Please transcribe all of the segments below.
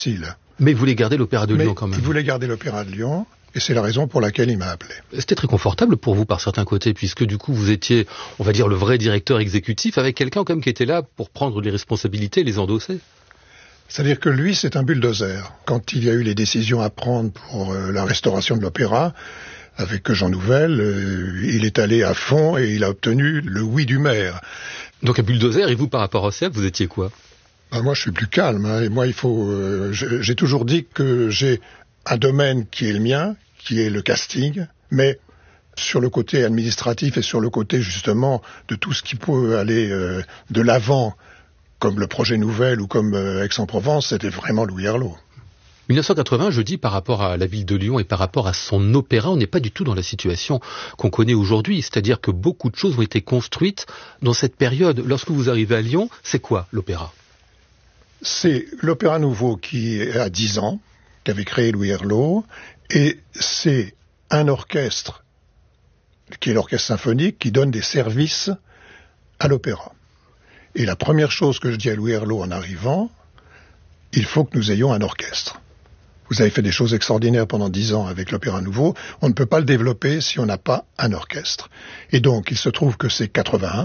Mais il voulait garder l'Opéra de Lyon quand même. Il voulait garder l'Opéra de Lyon, et c'est la raison pour laquelle il m'a appelé. C'était très confortable pour vous par certains côtés, puisque du coup vous étiez, on va dire, le vrai directeur exécutif, avec quelqu'un quand même qui était là pour prendre les responsabilités et les endosser. C'est-à-dire que lui, c'est un bulldozer. Quand il y a eu les décisions à prendre pour la restauration de l'Opéra, avec Jean Nouvel, il est allé à fond et il a obtenu le oui du maire. Donc un bulldozer, et vous par rapport au CEP, vous étiez quoi ? Moi, je suis plus calme. Et moi, j'ai toujours dit que j'ai un domaine qui est le mien, qui est le casting, mais sur le côté administratif et sur le côté justement de tout ce qui peut aller de l'avant, comme le projet Nouvel ou comme Aix-en-Provence, c'était vraiment Louis Herlaut. 1980, je dis, par rapport à la ville de Lyon et par rapport à son opéra, on n'est pas du tout dans la situation qu'on connaît aujourd'hui. C'est-à-dire que beaucoup de choses ont été construites dans cette période. Lorsque vous arrivez à Lyon, c'est quoi l'opéra ? C'est l'Opéra Nouveau qui a 10 ans, qu'avait créé Louis Herlaut, et c'est un orchestre, qui est l'orchestre symphonique, qui donne des services à l'opéra. Et la première chose que je dis à Louis Herlaut en arrivant, il faut que nous ayons un orchestre. Vous avez fait des choses extraordinaires pendant 10 ans avec l'Opéra Nouveau, on ne peut pas le développer si on n'a pas un orchestre. Et donc, il se trouve que c'est 81,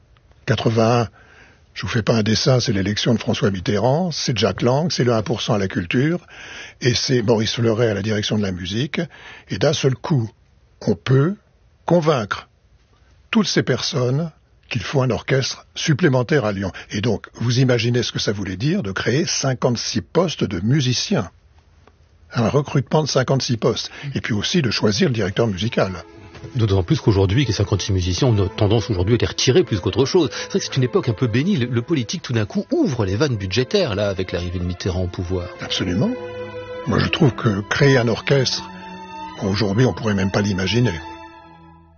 je vous fais pas un dessin, c'est l'élection de François Mitterrand, c'est Jack Lang, c'est le 1% à la culture, et c'est Maurice Fleuret à la direction de la musique, et d'un seul coup, on peut convaincre toutes ces personnes qu'il faut un orchestre supplémentaire à Lyon. Et donc, vous imaginez ce que ça voulait dire de créer 56 postes de musiciens. Un recrutement de 56 postes. Et puis aussi de choisir le directeur musical. D'autant plus qu'aujourd'hui, que 56 musiciens ont tendance aujourd'hui à les retirer plus qu'autre chose. C'est vrai que c'est une époque un peu bénie. Le politique, tout d'un coup, ouvre les vannes budgétaires, là, avec l'arrivée de Mitterrand au pouvoir. Absolument. Moi, je trouve que créer un orchestre, aujourd'hui, on pourrait même pas l'imaginer.